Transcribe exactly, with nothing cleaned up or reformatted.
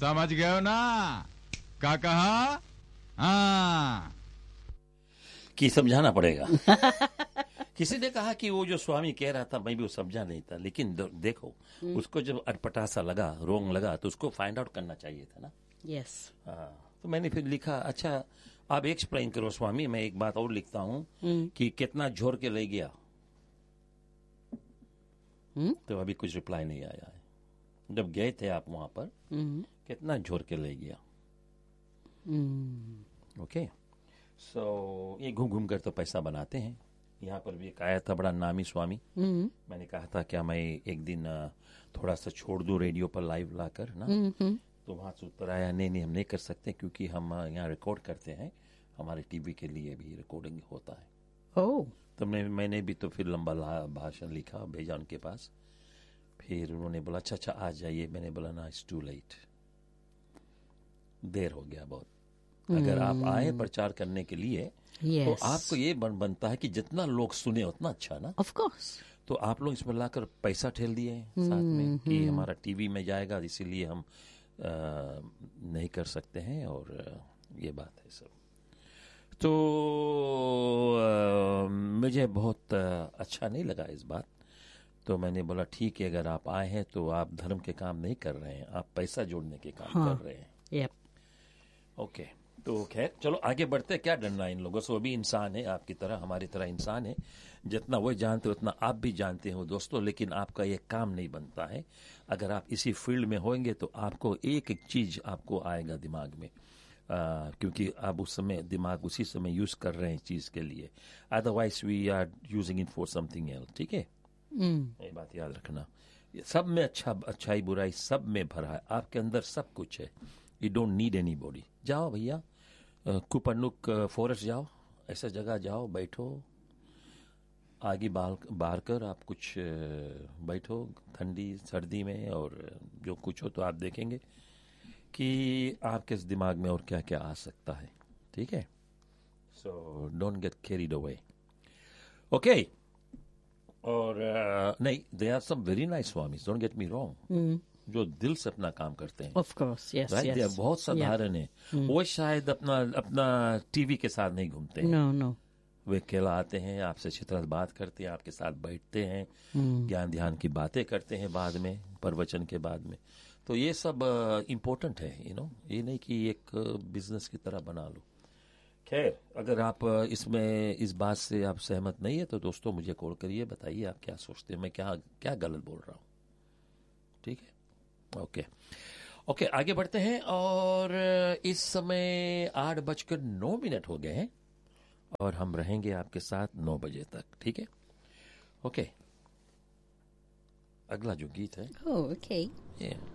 समझ गए हो ना? क्या कहा? हाँ कि समझाना पड़ेगा। किसी ने कहा कि वो जो स्वामी कह रहा था मैं भी वो समझा नहीं था, लेकिन देखो उसको जब अटपटा सा लगा, रोंग लगा, तो उसको फाइंड आउट करना चाहिए था ना। यस। हाँ, तो मैंने फिर लिखा, अच्छा आप एक्सप्लेन करो स्वामी। मैं एक बात और लिखता हूँ कि कितना झोर के ले गया। hmm? तो अभी कुछ रिप्लाई नहीं आया है। जब गए थे आप वहां पर, hmm. कितना झोर के ले गया। ओके, सो ये घूम घूम कर तो पैसा बनाते हैं। यहाँ पर भी एक आया था बड़ा नामी स्वामी। hmm. मैंने कहा था क्या मैं एक दिन थोड़ा सा छोड़ दूं रेडियो पर लाइव लाकर ना। hmm. तो वहां से उत्तर आया, नहीं नहीं हम नहीं कर सकते, क्योंकि हम यहाँ रिकॉर्ड करते हैं, हमारे टीवी के लिए भी रिकॉर्डिंग होता है। oh. तो मैं मैंने भी तो फिर लंबा भाषण लिखा, भेजा उनके पास। फिर उन्होंने बोला अच्छा अच्छा आ जाइए। मैंने बोला ना, इट्स टू लेट, देर हो गया बहुत। अगर आप आए प्रचार करने के लिए yes. तो आपको ये बन बनता है कि जितना लोग सुने उतना अच्छा ना। Of course. तो आप लोग इसमें लाकर पैसा ठेल दिए साथ में कि हमारा टीवी में जाएगा, इसीलिए हम आ, नहीं कर सकते हैं, और आ, ये बात है सब। तो आ, मुझे बहुत आ, अच्छा नहीं लगा इस बात। तो मैंने बोला ठीक है, अगर आप आए हैं तो आप धर्म के काम नहीं कर रहे हैं, आप पैसा जोड़ने के काम हाँ. कर रहे हैं। yep. ओके, तो खैर चलो आगे बढ़ते। क्या डरना इन लोगों से, वो भी इंसान है आपकी तरह, हमारी तरह इंसान है। जितना वो जानते उतना आप भी जानते हो दोस्तों, लेकिन आपका ये काम नहीं बनता है। अगर आप इसी फील्ड में होंगे तो आपको एक एक चीज आपको आएगा दिमाग में, आ, क्योंकि आप उस समय दिमाग उसी समय यूज कर रहे हैं चीज के लिए। Otherwise we are using it for something else. ठीक है, ये बात याद रखना। सब में अच्छा, अच्छाई बुराई सब में भरा है, आपके अंदर सब कुछ है। You don't need any body. जाओ भैया कुपनुक फॉरेस्ट जाओ, ऐसा जगह जाओ, बैठो, आगे बाल बाहर कर आप कुछ बैठो ठंडी सर्दी में, और जो कुछ हो तो आप देखेंगे कि आपके दिमाग में और क्या क्या आ सकता है। ठीक है, so don't get carried away. Okay, और uh, नहीं, they are some very nice Swami's, don't get me wrong, जो दिल से अपना काम करते हैं। Of course, yes, right? yes. They are बहुत साधारण है। वो शायद अपना अपना टीवी के साथ नहीं घूमते हैं। No, no. वे अकेला आते हैं, आपसे अच्छी तरह बात करते हैं, आपके साथ बैठते हैं, ज्ञान ध्यान की बातें करते हैं बाद में, प्रवचन के बाद में। तो ये सब इम्पोर्टेंट है, यू नो, ये नहीं कि एक बिजनेस की तरह बना लो। खैर, अगर आप इसमें इस बात से आप सहमत नहीं है तो दोस्तों मुझे कॉल करिए, बताइए आप क्या सोचते हैं, मैं क्या क्या गलत बोल रहा हूँ। ठीक है, ओके ओके, आगे बढ़ते हैं। और इस समय आठ बजकर नौ मिनट हो गए हैं, और हम रहेंगे आपके साथ नौ बजे तक। ठीक है, ओके। अगला जो गीत है, Oh, okay. yeah.